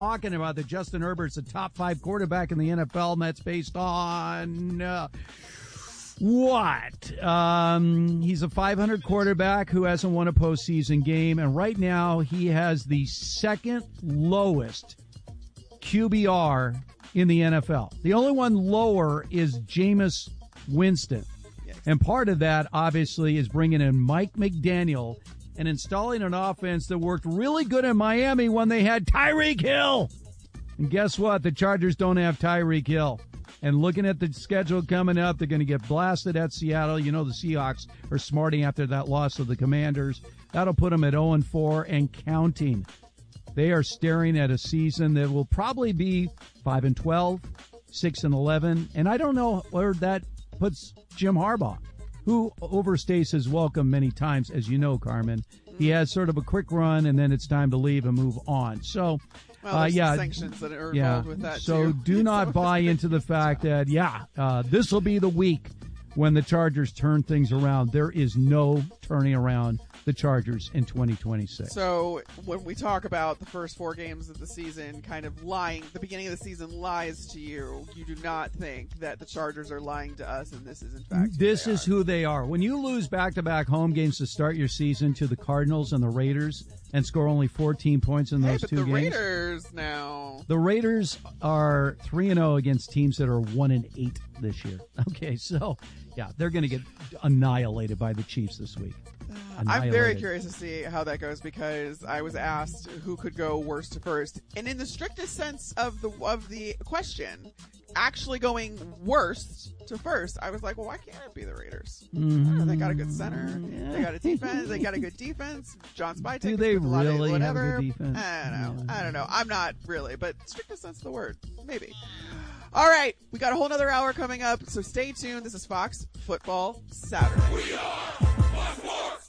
talking about that Justin Herbert's a top 5 quarterback in the NFL, and that's based on what? He's a 500 quarterback who hasn't won a postseason game, and right now he has the second lowest QBR in the NFL. The only one lower is Jameis Winston. Yes. And part of that, obviously, is bringing in Mike McDaniel and installing an offense that worked really good in Miami when they had Tyreek Hill. And guess what? The Chargers don't have Tyreek Hill. And looking at the schedule coming up, they're going to get blasted at Seattle. You know the Seahawks are smarting after that loss of the Commanders. That'll put them at 0-4 and counting. They are staring at a season that will probably be 5-12, 6-11. And I don't know where that puts Jim Harbaugh, who overstays his welcome many times, as you know, Carmen. He has sort of a quick run, and then it's time to leave and move on. So, sanctions that are involved with that, so too. Do not buy into the fact that, this will be the week when the Chargers turn things around. There is no turning around the Chargers in 2026. So when we talk about the first 4 games of the season kind of lying, the beginning of the season lies to you, you do not think that the Chargers are lying to us, and this is in fact who they are. When you lose back-to-back home games to start your season to the Cardinals and the Raiders and score only 14 points in those 2 games. The Raiders now. The Raiders are 3-0 against teams that are 1-8 this year. Okay, so they're going to get annihilated by the Chiefs this week. I'm very curious to see how that goes, because I was asked who could go worst to first, and in the strictest sense of the question, actually going worst to first, I was like, well, why can't it be the Raiders? Mm-hmm. They got a good center, they got a defense, they got a good defense. John Spytek. Do they really have a good defense? I don't know. I'm not really, but strictest sense of the word, maybe. All right, we got a whole nother hour coming up, so stay tuned. This is Fox Football Saturday. We are Fox Sports.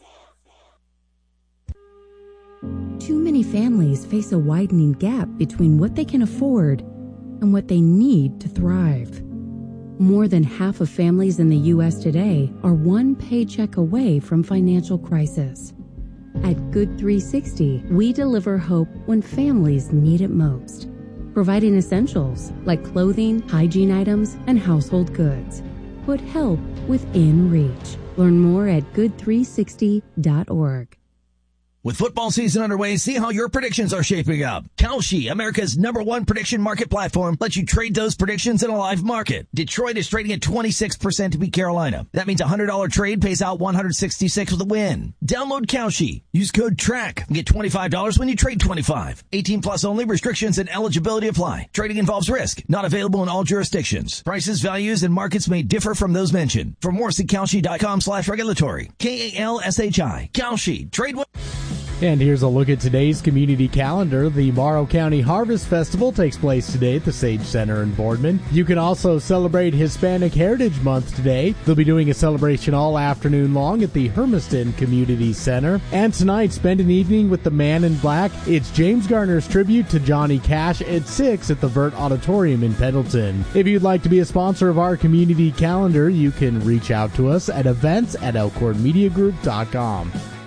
Too many families face a widening gap between what they can afford and what they need to thrive. More than half of families in the U.S. today are one paycheck away from financial crisis. At Good 360, we deliver hope when families need it most, providing essentials like clothing, hygiene items, and household goods. Put help within reach. Learn more at good360.org. With football season underway, see how your predictions are shaping up. Kalshi, America's #1 prediction market platform, lets you trade those predictions in a live market. Detroit is trading at 26% to beat Carolina. That means a $100 trade pays out $166 with a win. Download Kalshi. Use code TRACK and get $25 when you trade 25. 18 plus only. Restrictions and eligibility apply. Trading involves risk. Not available in all jurisdictions. Prices, values, and markets may differ from those mentioned. For more, see Kalshi.com/regulatory. KALSHI. Kalshi. Trade with... And here's a look at today's community calendar. The Morrow County Harvest Festival takes place today at the Sage Center in Boardman. You can also celebrate Hispanic Heritage Month today. They'll be doing a celebration all afternoon long at the Hermiston Community Center. And tonight, spend an evening with the Man in Black. It's James Garner's tribute to Johnny Cash at 6 at the Vert Auditorium in Pendleton. If you'd like to be a sponsor of our community calendar, you can reach out to us at events@elkhornmediagroup.com.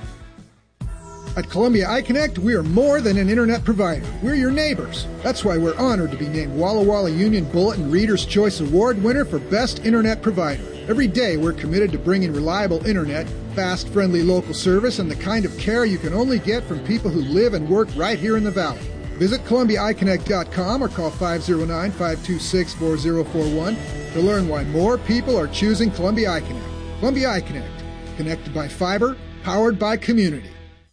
At Columbia iConnect, we are more than an internet provider. We're your neighbors. That's why we're honored to be named Walla Walla Union Bulletin Reader's Choice Award winner for Best Internet Provider. Every day, we're committed to bringing reliable internet, fast, friendly local service, and the kind of care you can only get from people who live and work right here in the Valley. Visit ColumbiaIConnect.com or call 509-526-4041 to learn why more people are choosing Columbia iConnect. Columbia iConnect, connected by fiber, powered by community.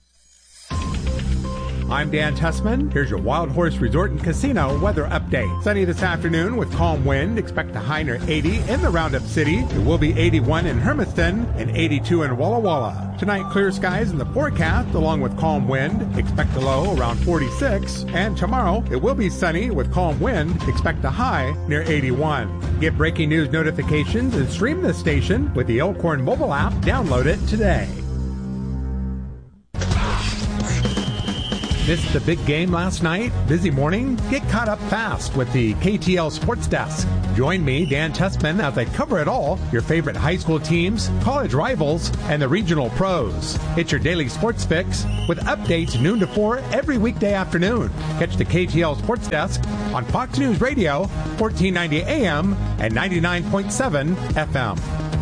I'm Dan Tussman. Here's your Wild Horse Resort and Casino weather update. Sunny this afternoon with calm wind. Expect a high near 80 in the Roundup City. It will be 81 in Hermiston and 82 in Walla Walla. Tonight, clear skies in the forecast along with calm wind. Expect a low around 46. And tomorrow, it will be sunny with calm wind. Expect a high near 81. Get breaking news notifications and stream this station with the Elkhorn mobile app. Download it today. Missed the big game last night? Busy morning? Get caught up fast with the KTL Sports Desk. Join me, Dan Tessman, as I cover it all, your favorite high school teams, college rivals, and the regional pros. It's your daily sports fix with updates noon to 4 every weekday afternoon. Catch the KTL Sports Desk on Fox News Radio, 1490 AM and 99.7 FM.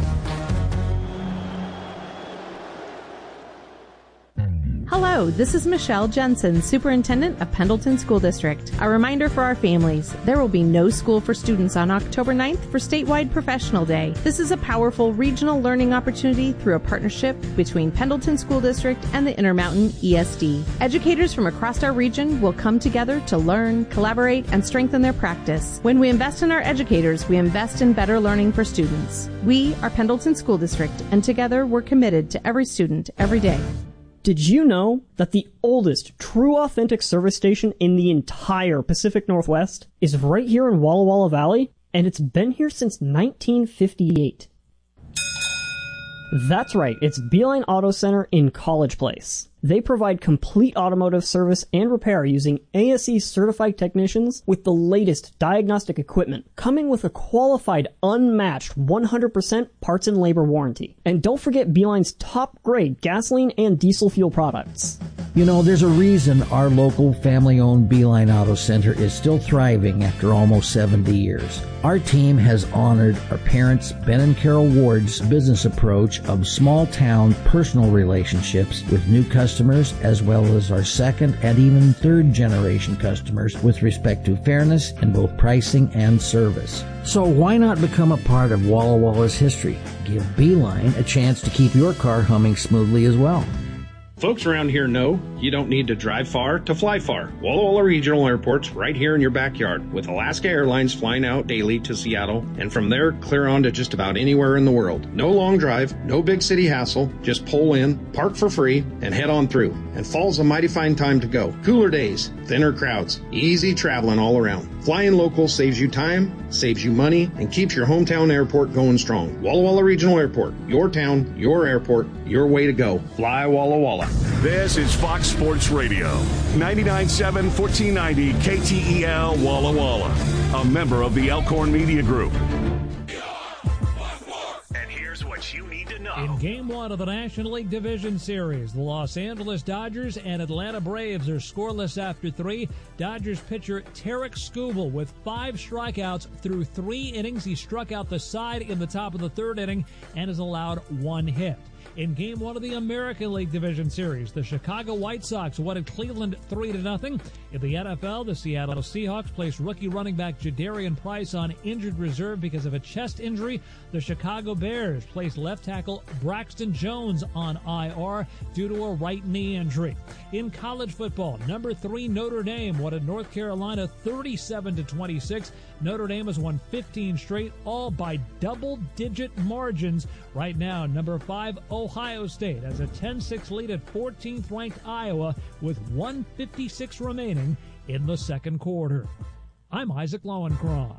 Hello, this is Michelle Jensen, Superintendent of Pendleton School District. A reminder for our families, there will be no school for students on October 9th for Statewide Professional Day. This is a powerful regional learning opportunity through a partnership between Pendleton School District and the Intermountain ESD. Educators from across our region will come together to learn, collaborate, and strengthen their practice. When we invest in our educators, we invest in better learning for students. We are Pendleton School District, and together we're committed to every student, every day. Did you know that the oldest true authentic service station in the entire Pacific Northwest is right here in Walla Walla Valley? And it's been here since 1958. That's right, it's Beeline Auto Center in College Place. They provide complete automotive service and repair using ASE certified technicians with the latest diagnostic equipment, coming with a qualified, unmatched 100% parts and labor warranty. And don't forget Beeline's top grade gasoline and diesel fuel products. You know, there's a reason our local family-owned Beeline Auto Center is still thriving after almost 70 years. Our team has honored our parents, Ben and Carol Ward's business approach of small-town personal relationships with new customers, as well as our second and even third generation customers with respect to fairness in both pricing and service. So why not become a part of Walla Walla's history? Give Beeline a chance to keep your car humming smoothly as well. Folks around here know you don't need to drive far to fly far. Walla Walla Regional Airport's right here in your backyard, with Alaska Airlines flying out daily to Seattle, and from there clear on to just about anywhere in the world. No long drive, no big city hassle, just pull in, park for free, and head on through. And fall's a mighty fine time to go. Cooler days, thinner crowds, easy traveling all around. Flying local saves you time, saves you money, and keeps your hometown airport going strong. Walla Walla Regional Airport, your town, your airport, your way to go. Fly Walla Walla. This is Fox Sports Radio, 99.7 1490 KTEL Walla Walla, a member of the Elkhorn Media Group. And here's what you need to know. In Game 1 of the National League Division Series, the Los Angeles Dodgers and Atlanta Braves are scoreless after 3. Dodgers pitcher Tarek Skubal with 5 strikeouts through 3 innings. He struck out the side in the top of the 3rd inning and has allowed 1 hit. In Game 1 of the American League Division Series, the Chicago White Sox won at Cleveland 3-0. In the NFL, the Seattle Seahawks placed rookie running back Jadarian Price on injured reserve because of a chest injury. The Chicago Bears placed left tackle Braxton Jones on IR due to a right knee injury. In college football, number 3 Notre Dame won at North Carolina 37-26. Notre Dame has won 15 straight, all by double-digit margins. Right now, number 5 Ohio State has a 10-6 lead at 14th-ranked Iowa with 1:56 remaining in the second quarter. I'm Isaac Lowenkron.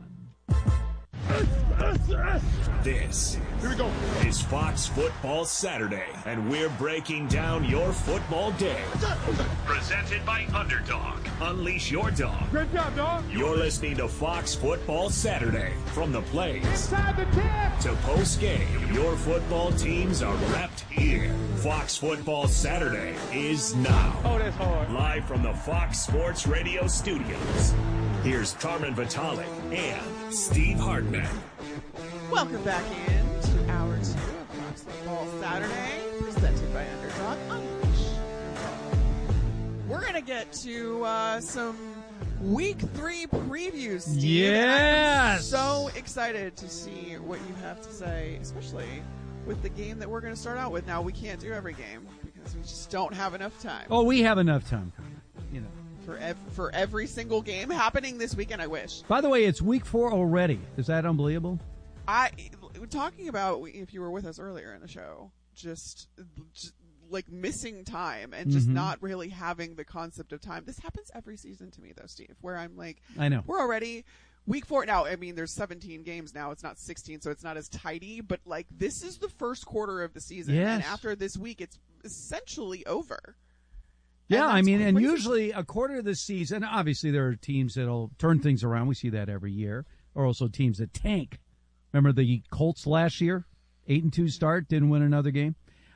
This is Fox Football Saturday, and we're breaking down your football day. Presented by Underdog. Unleash your dog. Great job, dog. You're listening to Fox Football Saturday. From the plays to post-game, your football teams are wrapped here. Fox Football Saturday is now. Oh, that's hard. Live from the Fox Sports Radio studios. Here's Carmen Vitale and Steve Hartman. Welcome back in to Hour 2 of Fox Football Saturday, presented by Underdog. Unleash. We're going to get to some Week 3 previews, Steve. Yes! I'm so excited to see what you have to say, especially with the game that we're going to start out with. Now, we can't do every game because we just don't have enough time. Oh, we have enough time, you know. For every single game happening this weekend, I wish. By the way, it's week 4 already. Is that unbelievable? Talking about, if you were with us earlier in the show, just like missing time and just not really having the concept of time. This happens every season to me, though, Steve, where I'm like, I know. We're already week 4. Now, I mean, there's 17 games now. It's not 16, so it's not as tidy. But, like, this is the first quarter of the season. Yes. And after this week, it's essentially over. Yeah, I mean, and usually a quarter of the season, obviously there are teams that'll turn things around. We see that every year. Or also teams that tank. Remember the Colts last year? 8-2 start, didn't win another game.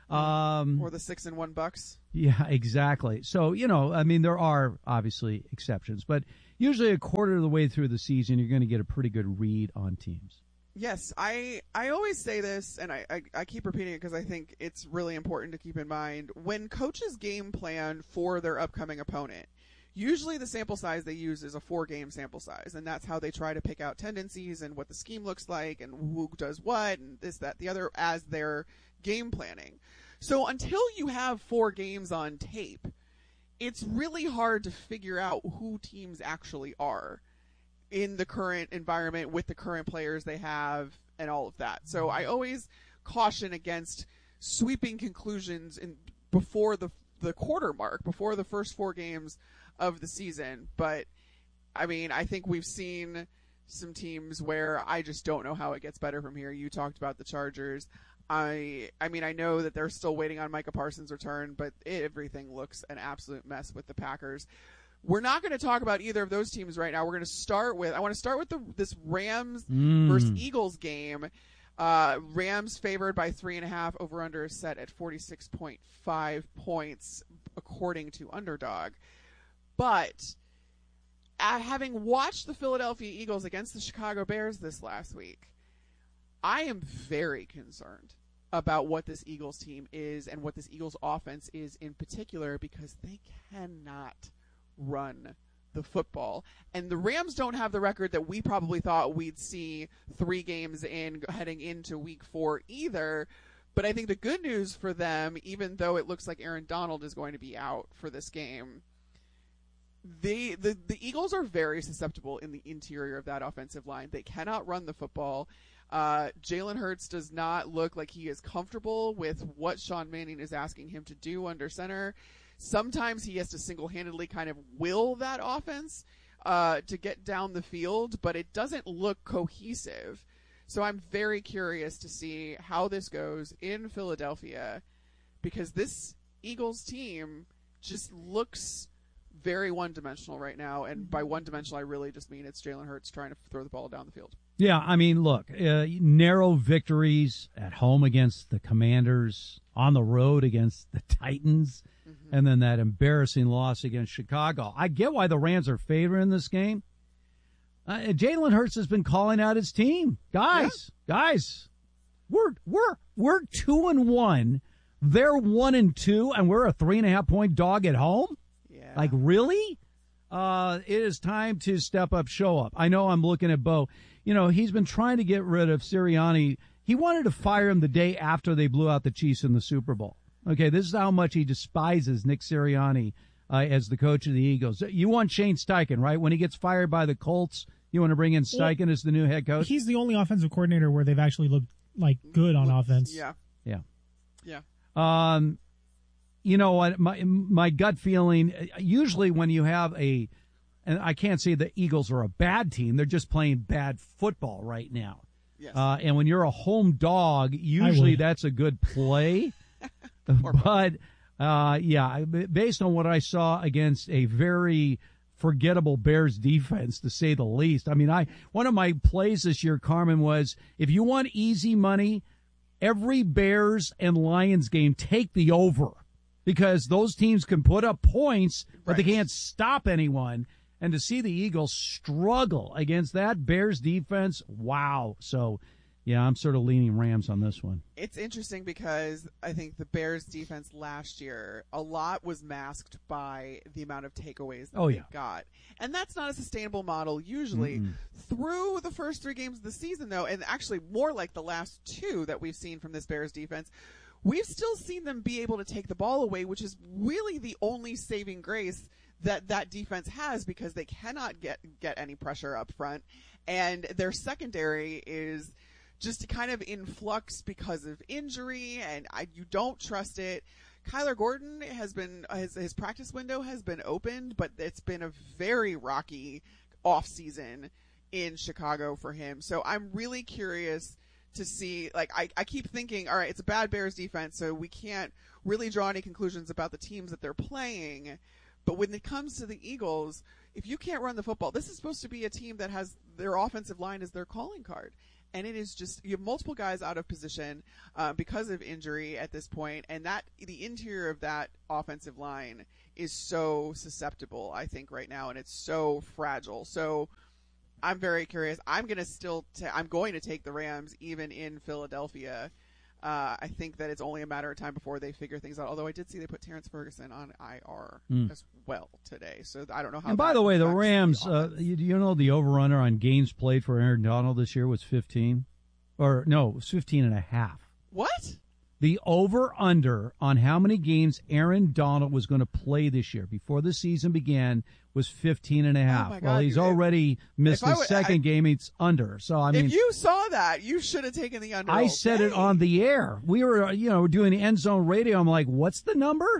Or the 6-1 Bucks. Yeah, exactly. So, I mean, there are obviously exceptions, but usually a quarter of the way through the season, you're going to get a pretty good read on teams. Yes, I always say this, and I keep repeating it because I think it's really important to keep in mind. When coaches game plan for their upcoming opponent, usually the sample size they use is a 4-game sample size, and that's how they try to pick out tendencies and what the scheme looks like and who does what and this, that, the other as they're game planning. So until you have 4 games on tape, it's really hard to figure out who teams actually are in the current environment with the current players they have and all of that. So I always caution against sweeping conclusions before the quarter mark, before the first 4 games of the season. But I mean, I think we've seen some teams where I just don't know how it gets better from here. You talked about the Chargers. I mean, I know that they're still waiting on Micah Parsons' return, but everything looks an absolute mess with the Packers. We're not going to talk about either of those teams right now. We're going to start with, I want to start with this Rams versus Eagles game. Rams favored by 3.5, over under is set at 46.5 points according to Underdog. But having watched the Philadelphia Eagles against the Chicago Bears this last week, I am very concerned about what this Eagles team is and what this Eagles offense is in particular, because they cannot run the football. And the Rams don't have the record that we probably thought we'd see 3 games in heading into week 4 either. But I think the good news for them, even though it looks like Aaron Donald is going to be out for this game, the Eagles are very susceptible in the interior of that offensive line. They cannot run the football. Jalen Hurts does not look like he is comfortable with what Sean Mannion is asking him to do under center. Sometimes he has to single-handedly kind of will that offense to get down the field, but it doesn't look cohesive. So I'm very curious to see how this goes in Philadelphia, because this Eagles team just looks very one-dimensional right now, and by one-dimensional I really just mean it's Jalen Hurts trying to throw the ball down the field. Yeah, I mean, look, narrow victories at home against the Commanders, on the road against the Titans, and then that embarrassing loss against Chicago. I get why the Rams are favoring this game. Jalen Hurts has been calling out his team. Guys, we're 2-1. They're 1-2, and we're a 3.5-point dog at home? Yeah. Like, really? It is time to step up, show up. I know I'm looking at Bo. He's been trying to get rid of Sirianni. He wanted to fire him the day after they blew out the Chiefs in the Super Bowl. Okay, this is how much he despises Nick Sirianni as the coach of the Eagles. You want Shane Steichen, right? When he gets fired by the Colts, you want to bring in Steichen as the new head coach? He's the only offensive coordinator where they've actually looked like good on offense. Yeah. You know what? My gut feeling, usually when you have and I can't say the Eagles are a bad team, they're just playing bad football right now. Yes. And when you're a home dog, usually that's a good play. But, based on what I saw against a very forgettable Bears defense, to say the least. I mean, one of my plays this year, Carmen, was if you want easy money, every Bears and Lions game, take the over, because those teams can put up points, but they can't stop anyone. And to see the Eagles struggle against that Bears defense, wow. So, yeah, I'm sort of leaning Rams on this one. It's interesting because I think the Bears defense last year, a lot was masked by the amount of takeaways that they got. And that's not a sustainable model usually. Through the first 3 games of the season, though, and actually more like the last 2 that we've seen from this Bears defense, we've still seen them be able to take the ball away, which is really the only saving grace that defense has, because they cannot get any pressure up front. And their secondary is just kind of in flux because of injury, and you don't trust it. Kyler Gordon has been his practice window has been opened, but it's been a very rocky offseason in Chicago for him. So I'm really curious to see, like, I keep thinking, all right, it's a bad Bears defense, so we can't really draw any conclusions about the teams that they're playing. But when it comes to the Eagles, if you can't run the football, this is supposed to be a team that has their offensive line as their calling card. And it is just, you have multiple guys out of position because of injury at this point, and that the interior of that offensive line is so susceptible, I think, right now, and it's so fragile. So I'm very curious. I'm going to take the Rams even in Philadelphia. I think that it's only a matter of time before they figure things out. Although I did see they put Terrence Ferguson on IR as well today, so I don't know how. And by the way, the Rams, you know, the over/under on games played for Aaron Donald this year was 15, or no, it was 15.5. What? The over/under on how many games Aaron Donald was going to play this year before the season began was 15.5. Oh my God, well, he's already missed his second game. It's under. So I mean, if you saw that, you should have taken the under. I said it on the air. We were, doing the End Zone Radio. I'm like, what's the number?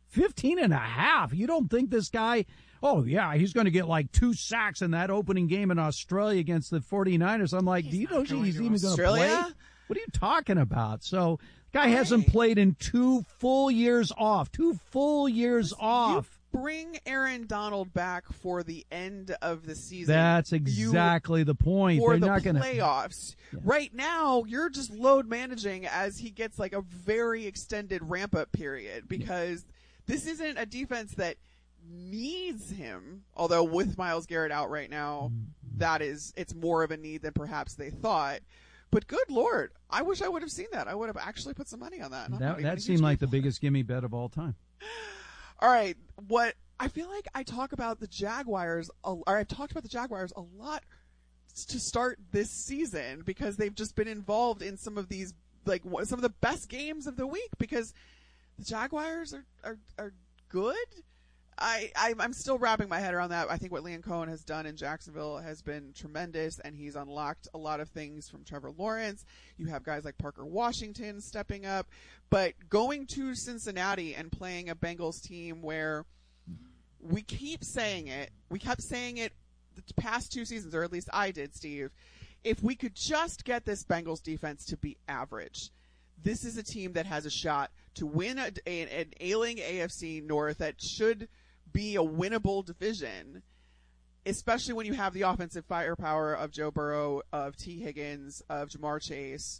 15.5. You don't think this guy? Oh yeah, he's going to get like 2 sacks in that opening game in Australia against the 49ers. I'm like, do you know he's even going to play? What are you talking about? So. Guy hasn't played in 2 full years off. 2 full years off. You bring Aaron Donald back for the end of the season. That's exactly the point. For They're the not playoffs. Yeah. Right now, you're just load managing as he gets like a very extended ramp-up period because this isn't a defense that needs him. Although with Myles Garrett out right now, it's more of a need than perhaps they thought. But good Lord, I wish I would have seen that. I would have actually put some money on that. That seemed like the biggest gimme bet of all time. All right, what I feel like I talk about the Jaguars, or I've talked about the Jaguars a lot to start this season because they've just been involved in some of these, like some of the best games of the week because the Jaguars are good. I'm still wrapping my head around that. I think what Liam Cohen has done in Jacksonville has been tremendous, and he's unlocked a lot of things from Trevor Lawrence. You have guys like Parker Washington stepping up. But going to Cincinnati and playing a Bengals team where we keep saying it, we kept saying it the past 2 seasons, or at least I did, Steve, if we could just get this Bengals defense to be average, this is a team that has a shot to win an ailing AFC North that should be a winnable division, especially when you have the offensive firepower of Joe Burrow, of T. Higgins, of Jamar Chase.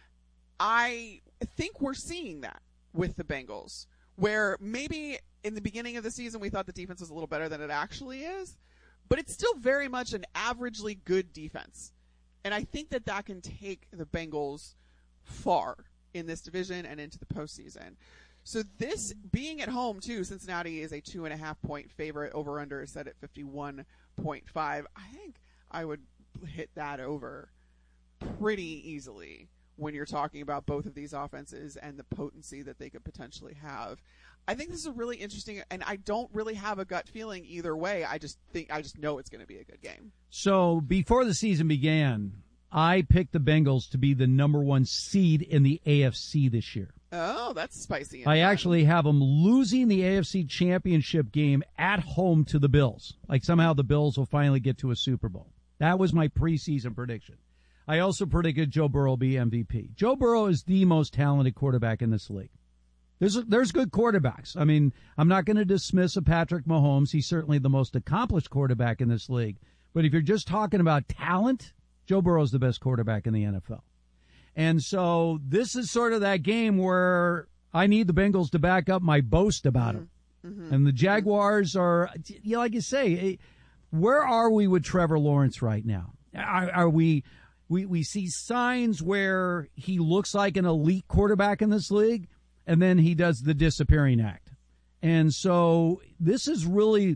I think we're seeing that with the Bengals, where maybe in the beginning of the season we thought the defense was a little better than it actually is, but it's still very much an averagely good defense. And I think that can take the Bengals far in this division and into the postseason. So this being at home too, Cincinnati is a 2.5 point favorite. Over under is set at 51.5. I think I would hit that over pretty easily when you're talking about both of these offenses and the potency that they could potentially have. I think this is really interesting, and I don't really have a gut feeling either way. I just know it's going to be a good game. So before the season began, I picked the Bengals to be the number 1 seed in the AFC this year. Oh, that's spicy. I actually have them losing the AFC Championship game at home to the Bills. Like somehow the Bills will finally get to a Super Bowl. That was my preseason prediction. I also predicted Joe Burrow will be MVP. Joe Burrow is the most talented quarterback in this league. There's good quarterbacks. I mean, I'm not going to dismiss a Patrick Mahomes. He's certainly the most accomplished quarterback in this league. But if you're just talking about talent, Joe Burrow's the best quarterback in the NFL. And so this is sort of that game where I need the Bengals to back up my boast about them. Mm-hmm. And the Jaguars are, like you say, where are we with Trevor Lawrence right now? Are we see signs where he looks like an elite quarterback in this league, and then he does the disappearing act. And so this is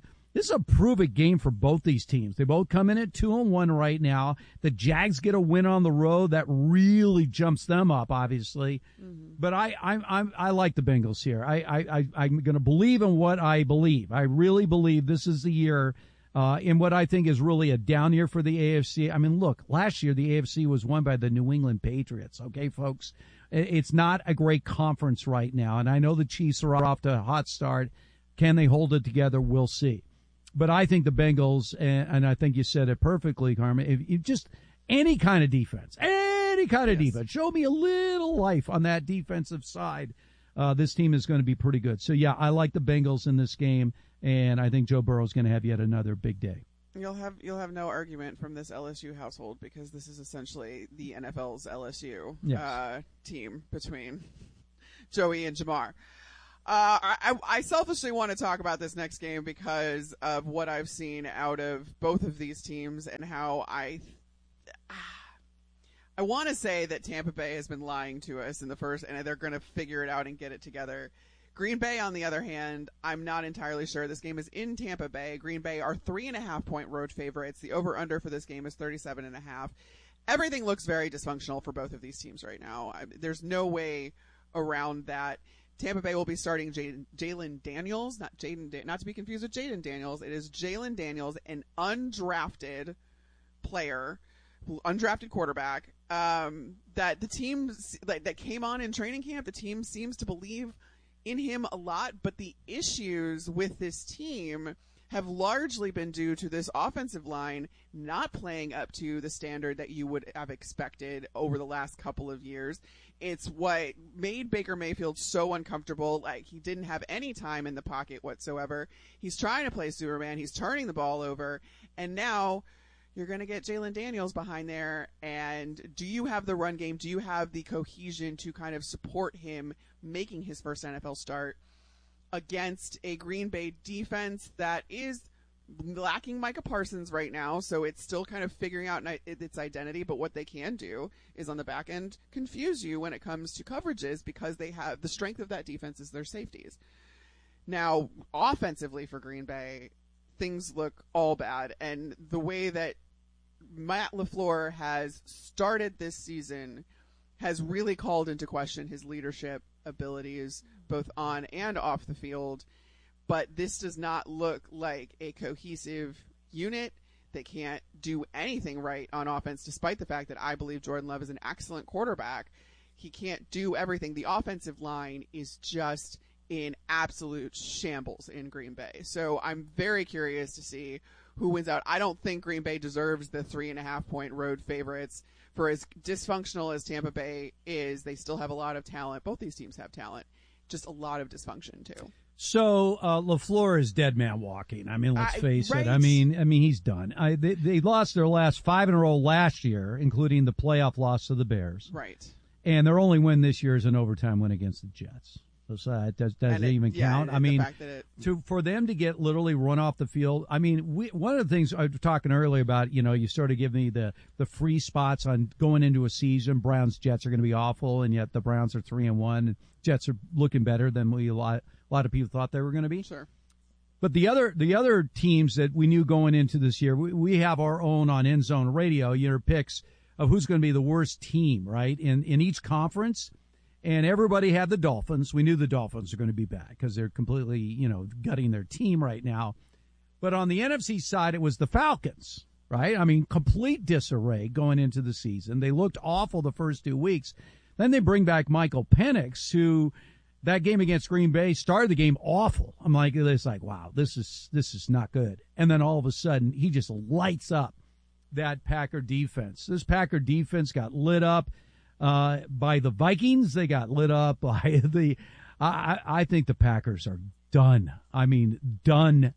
a prove-it game for both these teams. They both come in at 2-1 right now. The Jags get a win on the road that really jumps them up, obviously. Mm-hmm. But I like the Bengals here. I'm going to believe in what I believe. I really believe this is the year in what I think is really a down year for the AFC. I mean, look, last year the AFC was won by the New England Patriots. Okay, folks, it's not a great conference right now, and I know the Chiefs are off to a hot start. Can they hold it together? We'll see. But I think the Bengals, and I think you said it perfectly, Carmen, if just any kind of defense, any kind of defense. Show me a little life on that defensive side. This team is going to be pretty good. So, yeah, I like the Bengals in this game, and I think Joe Burrow is going to have yet another big day. You'll have no argument from this LSU household because this is essentially the NFL's LSU team between Joey and Jamar. I selfishly want to talk about this next game because of what I've seen out of both of these teams and how I want to say that Tampa Bay has been lying to us in the first, and they're going to figure it out and get it together. Green Bay, on the other hand, I'm not entirely sure. This game is in Tampa Bay. Green Bay are 3.5-point road favorites. The over-under for this game is 37.5. Everything looks very dysfunctional for both of these teams right now. There's no way around that. Tampa Bay will be starting Jalen Daniels, not to be confused with Jaden Daniels. It is Jalen Daniels, an undrafted player, undrafted quarterback, that the team that came on in training camp. The team seems to believe in him a lot, but the issues with this team have largely been due to this offensive line not playing up to the standard that you would have expected over the last couple of years. It's what made Baker Mayfield so uncomfortable. Like, he didn't have any time in the pocket whatsoever. He's trying to play Superman. He's turning the ball over. And now you're going to get Jalen Daniels behind there. And do you have the run game? Do you have the cohesion to kind of support him making his first NFL start against a Green Bay defense that is lacking Micah Parsons right now, so it's still kind of figuring out its identity, but what they can do is on the back end confuse you when it comes to coverages because they have the strength of that defense is their safeties. Now, offensively for Green Bay, things look all bad, and the way that Matt LaFleur has started this season has really called into question his leadership abilities both on and off the field. But this does not look like a cohesive unit. They can't do anything right on offense, despite the fact that I believe Jordan Love is an excellent quarterback. He can't do everything. The offensive line is just in absolute shambles in Green Bay. So I'm very curious to see who wins out. I don't think Green Bay deserves the 3.5-point road favorites. For as dysfunctional as Tampa Bay is, they still have a lot of talent. Both these teams have talent. Just a lot of dysfunction, too. So LaFleur is dead man walking. I mean, let's face right. it. I mean, he's done. They lost their last 5 in a row last year, including the playoff loss to the Bears. Right. And their only win this year is an overtime win against the Jets. So that doesn't even count. I mean, for them to get literally run off the field. I mean, one of the things I was talking earlier about, you sort of give me the free spots on going into a season. Browns, Jets are going to be awful, and yet the Browns are 3-1. And Jets are looking better than a lot of people thought they were going to be. Sure. But the other teams that we knew going into this year, we have our own on End Zone Radio, your picks of who's going to be the worst team, right, in each conference. And everybody had the Dolphins. We knew the Dolphins are going to be bad because they're completely, gutting their team right now. But on the NFC side, it was the Falcons, right? I mean, complete disarray going into the season. They looked awful the first 2 weeks. Then they bring back Michael Penix, who that game against Green Bay started the game awful. I'm like, it's like, wow, this is not good. And then all of a sudden, he just lights up that Packer defense. This Packer defense got lit up by the Vikings. They got lit up by I think the Packers are done. I mean, done.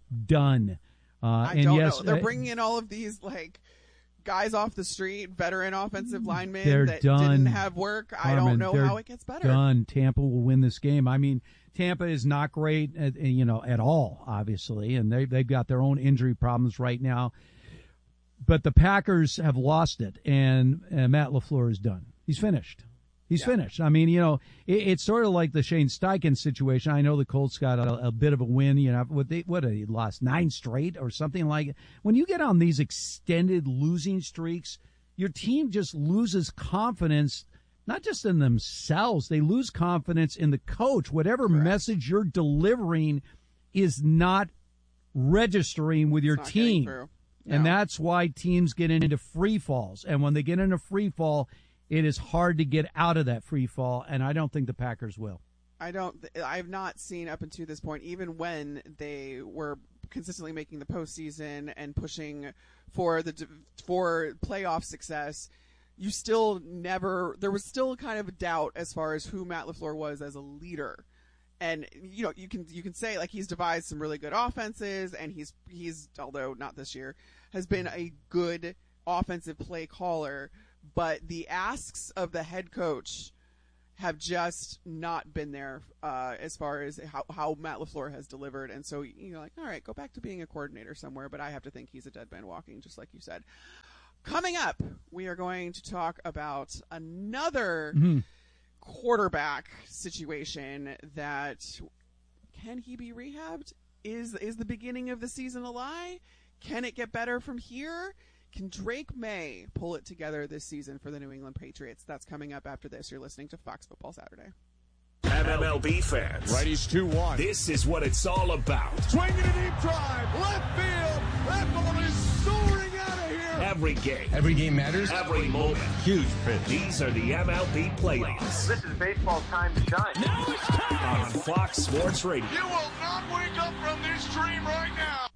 I don't know. They're bringing in all of these guys off the street, veteran offensive linemen that didn't have work. I don't know how it gets better. Done. Tampa will win this game. I mean, Tampa is not great, at all, obviously, and they've got their own injury problems right now. But the Packers have lost it, and Matt LaFleur is done. He's finished. He's finished. I mean, it's sort of like the Shane Steichen situation. I know the Colts got a bit of a win. He lost 9 straight or something like it. When you get on these extended losing streaks, your team just loses confidence, not just in themselves. They lose confidence in the coach. Whatever message you're delivering is not registering with your team. No. And that's why teams get into free falls. And when they get into free fall, it is hard to get out of that free fall, and I don't think the Packers will. I've not seen up until this point, even when they were consistently making the postseason and pushing for playoff success, you still there was still kind of a doubt as far as who Matt LaFleur was as a leader. And, you know, you can say, like, he's devised some really good offenses, and he's, although not this year, has been a good offensive play caller, but the asks of the head coach have just not been there as far as how Matt LaFleur has delivered. And so you're like, all right, go back to being a coordinator somewhere, but I have to think he's a dead man walking, just like you said. Coming up, we are going to talk about another quarterback situation that, can he be rehabbed? Is the beginning of the season a lie? Can it get better from here? Can Drake May pull it together this season for the New England Patriots? That's coming up after this. You're listening to Fox Football Saturday. MLB fans. Righty's 2-1. This is what it's all about. Swinging a deep drive. Left field. That ball is soaring out of here. Every game. Every game matters. Every moment. Huge pitch. These are the MLB playoffs. This is baseball's time to shine. Now it's time. On Fox Sports Radio. You will not wake up from this dream right now.